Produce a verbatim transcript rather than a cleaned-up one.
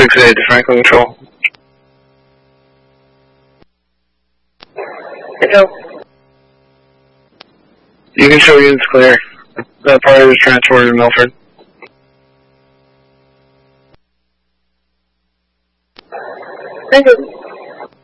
six eight to Franklin Control. Control. You can show units clear. That party was transported to Milford. Thank you.